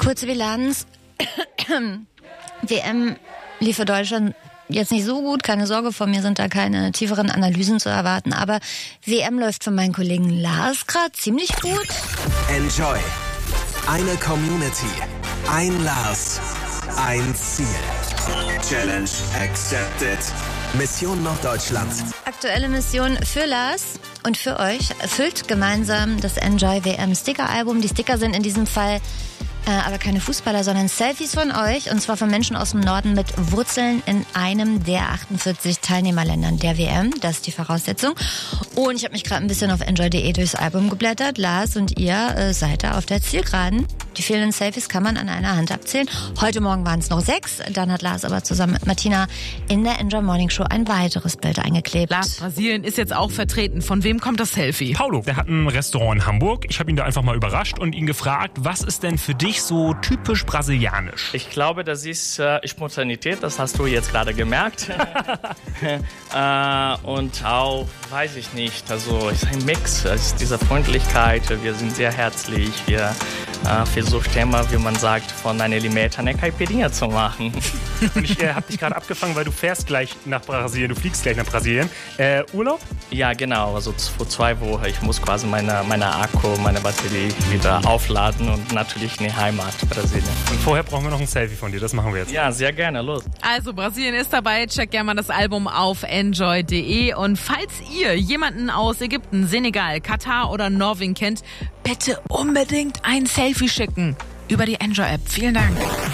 Kurze Bilanz. WM lief für Deutschland jetzt nicht so gut. Keine Sorge, von mir sind da keine tieferen Analysen zu erwarten. Aber WM läuft für meinen Kollegen Lars gerade ziemlich gut. Enjoy. Eine Community. Ein Lars. Ein Ziel. Challenge accepted. Mission Norddeutschland. Aktuelle Mission für Lars und für euch. Füllt gemeinsam das Enjoy WM Sticker-Album. Die Sticker sind in diesem Fall aber keine Fußballer, sondern Selfies von euch. Und zwar von Menschen aus dem Norden mit Wurzeln in einem der 48 Teilnehmerländern der WM. Das ist die Voraussetzung. Und ich habe mich gerade ein bisschen auf enjoy.de durchs Album geblättert. Lars und ihr seid da auf der Zielgeraden. Die fehlenden Selfies kann man an einer Hand abzählen. Heute Morgen waren es noch 6. Dann hat Lars aber zusammen mit Martina in der Enjoy Morning Show ein weiteres Bild eingeklebt. Lars, Brasilien ist jetzt auch vertreten. Von wem kommt das Selfie? Paulo, der hat ein Restaurant in Hamburg. Ich habe ihn da einfach mal überrascht und ihn gefragt, was ist denn für dich so typisch brasilianisch? Ich glaube, das ist Spontanität, das hast du jetzt gerade gemerkt. Und auch, weiß ich nicht, also es ist ein Mix, es ist diese Freundlichkeit, wir sind sehr herzlich, wir versuchen immer, wie man sagt, von einer Limette eine Caipirinha zu machen. Und ich habe dich gerade abgefangen, weil du fährst gleich nach Brasilien, du fliegst gleich nach Brasilien. Urlaub? Ja, genau, also vor 2 Wochen, ich muss quasi meine Akku, meine Batterie wieder aufladen und natürlich in die Heimat, Brasilien. Und vorher brauchen wir noch ein Selfie von dir, das machen wir jetzt. Ja, sehr gerne, los. Also Brasilien ist dabei, checkt gerne mal das Album auf enjoy.de und falls ihr jemanden aus Ägypten, Senegal, Katar oder Norwegen kennt, bitte unbedingt ein Selfie schicken über die Enjoy-App. Vielen Dank.